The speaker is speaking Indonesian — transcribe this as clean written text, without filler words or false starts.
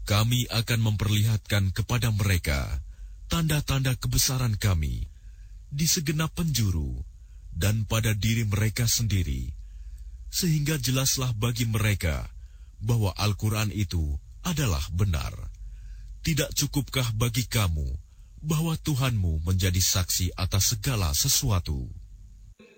kami akan memperlihatkan kepada mereka tanda-tanda kebesaran kami di segenap penjuru dan pada diri mereka sendiri, sehingga jelaslah bagi mereka bahwa Al-Quran itu adalah benar. Tidak cukupkah bagi kamu bahwa Tuhanmu menjadi saksi atas segala sesuatu?